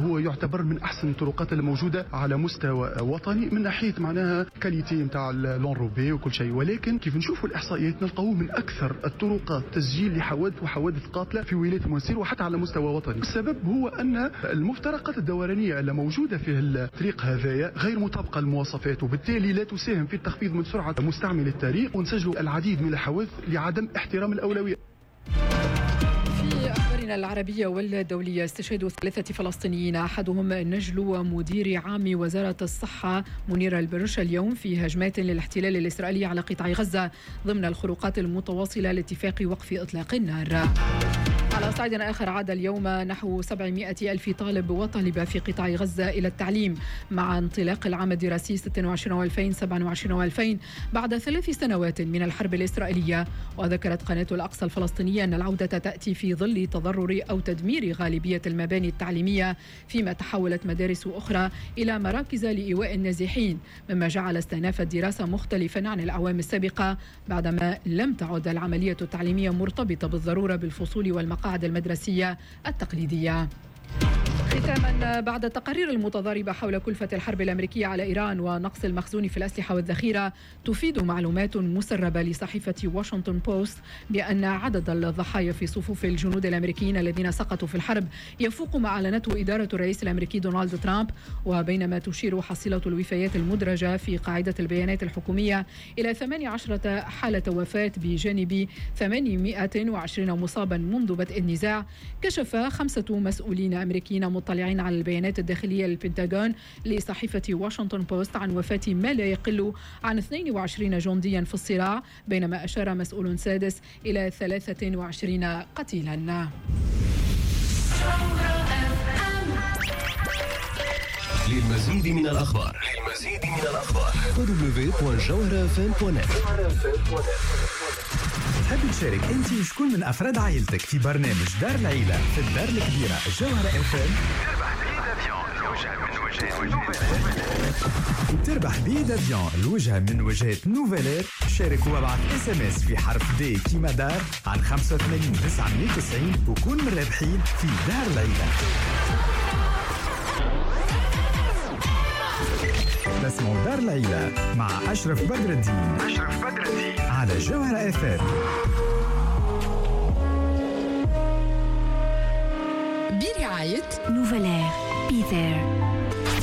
هو يعتبر من أحسن الطرقات الموجودة على مستوى وطني من ناحية معناها كاليتي نتاع لونروبي وكل شيء. ولكن كيف نشوفوا الإحصائيات نلقاوه من أكثر الطرقات تسجيل لحوادث وحوادث قاتلة في ولاية المنستير وحتى على مستوى وطني. السبب هو أن المفترقات الدورانية اللي موجودة في الطريق هذايا غير مطابقة للمواصفات، وبالتالي لا تساهم في التخفيض من سرعة مستعمل الطريق، ونسجلوا العديد من الحوادث لعدم احترام الأولوية. في أخبارنا العربية والدولية، استشهاد 3 فلسطينيين أحدهم نجل مدير عام وزارة الصحة منير البرش اليوم في هجمات للاحتلال الإسرائيلي على قطاع غزة ضمن الخروقات المتواصلة لاتفاق وقف إطلاق النار. على صعيد آخر، عاد اليوم نحو 700 ألف طالب وطالبة في قطاع غزة إلى التعليم مع انطلاق العام الدراسي 26 و2027 و2000 بعد 3 سنوات من الحرب الإسرائيلية. وذكرت قناة الأقصى الفلسطينية أن العودة تأتي في ظل تضرر أو تدمير غالبية المباني التعليمية، فيما تحولت مدارس أخرى إلى مراكز لإيواء النازحين، مما جعل استئناف الدراسة مختلفا عن الأعوام السابقة بعدما لم تعد العملية التعليمية مرتبطة بالضرورة بالفصول والمقاعد المدرسية التقليدية. ختاما، بعد التقارير المتضاربة حول كلفة الحرب الأمريكية على إيران ونقص المخزون في الأسلحة والذخيرة، تفيد معلومات مسربة لصحيفة واشنطن بوست بأن عدد الضحايا في صفوف الجنود الأمريكيين الذين سقطوا في الحرب يفوق ما أعلنته إدارة الرئيس الأمريكي دونالد ترامب. وبينما تشير حصيلة الوفيات المدرجة في قاعدة البيانات الحكومية إلى 18 حالة وفاة بجانب 820 مصابا منذ بدء النزاع، كشف 5 مسؤولين أمريكيين مطلعين على البيانات الداخلية للبنتاغون لصحيفة واشنطن بوست عن وفاة ما لا يقل عن 22 جنديا في الصراع، بينما أشار مسؤول سادس إلى 23 قتيلا. للمزيد من الأخبار www.jawharafm.net. تحب تشارك أنت وشكون من أفراد عائلتك في برنامج دار العيلة في الدار الكبيرة الجوهرة FM؟ تربح بي دافيون الوجهة من وجهات نوفيلير. شارك وابعث SMS في حرف دي كيما دار عن 85 990 وكون من الرابحين في دار العيلة. تسمعوا دار العيلة مع أشرف بدر الدين على جوهرة FM. برعاية نوفيلير بي ذير.